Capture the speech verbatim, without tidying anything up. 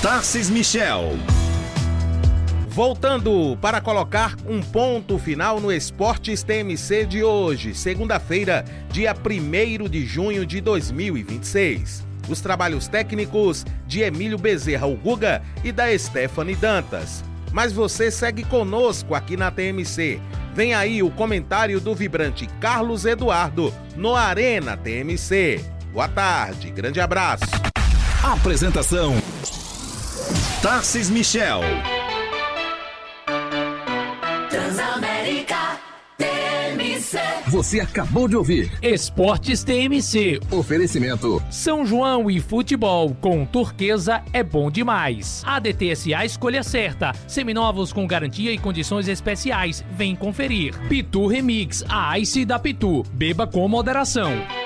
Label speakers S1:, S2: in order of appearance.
S1: Tarcis Michel.
S2: Voltando para colocar um ponto final no Esportes T M C de hoje, segunda-feira, dia primeiro de junho de dois mil e vinte e seis. Os trabalhos técnicos de Emílio Bezerra, o Guga, e da Stephanie Dantas. Mas você segue conosco aqui na T M C. Vem aí o comentário do vibrante Carlos Eduardo no Arena T M C. Boa tarde, grande abraço.
S1: Apresentação: Tarcis Michel.
S3: Transamérica T M C.
S1: Você acabou de ouvir
S4: Esportes T M C.
S1: Oferecimento
S4: São João e futebol com Turquesa é bom demais. A D T S A escolha certa. Seminovos com garantia e condições especiais. Vem conferir. Pitu Remix, a Ice da Pitu. Beba com moderação.